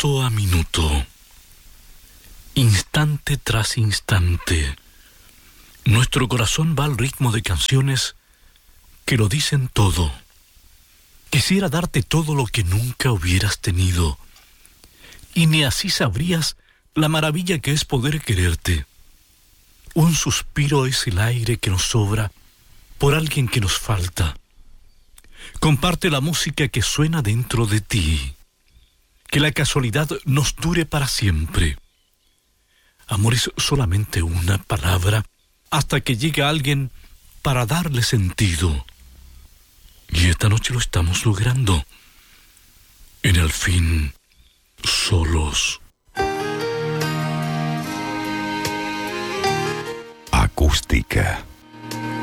minuto a minuto, instante tras instante, nuestro corazón va al ritmo de canciones que lo dicen todo. Quisiera darte todo lo que nunca hubieras tenido, y ni así sabrías la maravilla que es poder quererte. Un suspiro es el aire que nos sobra por alguien que nos falta. Comparte la música que suena dentro de ti. Que la casualidad nos dure para siempre. Amor es solamente una palabra hasta que llega alguien para darle sentido. Y esta noche lo estamos logrando. En el fin, solos. Acústica.